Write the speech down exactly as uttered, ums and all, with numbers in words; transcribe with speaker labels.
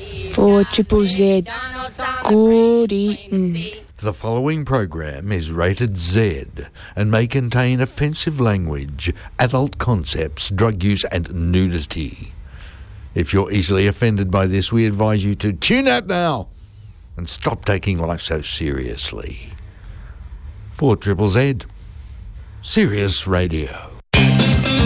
Speaker 1: four triple Z. Good eating.
Speaker 2: The following program is rated Z and may contain offensive language, adult concepts, drug use and nudity. If you're easily offended by this, we advise you to tune out now and stop taking life so seriously. four triple Z, Serious Radio.